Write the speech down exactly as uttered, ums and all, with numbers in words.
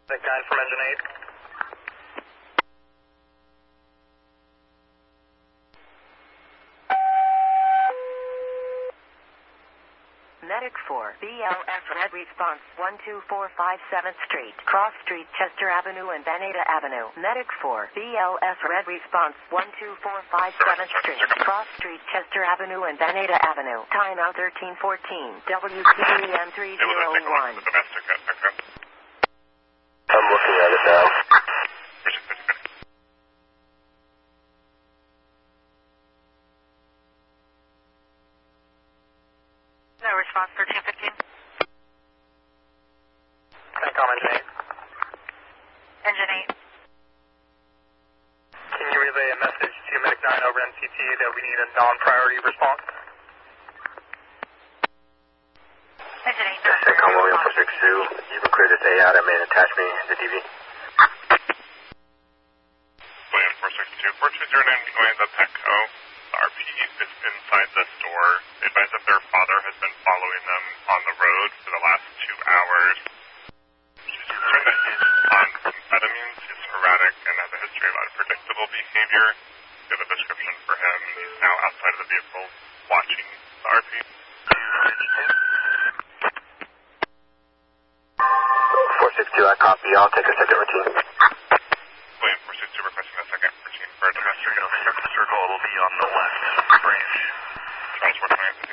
Medic nine from engine eight. Medic four, B L S Red Response one two four five seventh Street, Cross Street, Chester Avenue and Beneda Avenue. Medic four, B L S Red Response one two four five seventh Street, Cross Street, Chester Avenue and Beneda Avenue. Timeout thirteen fourteen, W Q E M three zero one. I'm looking at it now. No response, thirteen fifteen. CENTCOM engine eight. Engine eight. Can you relay a message to Medic nine over N C T that we need a non-priority response? Engine eight. CENTCOM William four six two. You can clear this A out. I may attach me to D V. William four six two. four two zero nine going to Petco. The R P is inside the store. They advise that their father has been following them on the road for the last two hours. He's concerned that he's on amphetamines, he's erratic, and has a history of unpredictable behavior. They have a description for him. He's now outside of the vehicle watching the R P. four six two, I copy. I'll take a second routine. William four six two requesting a second routine for a domestic. Circle, it'll be on the left branch. Transport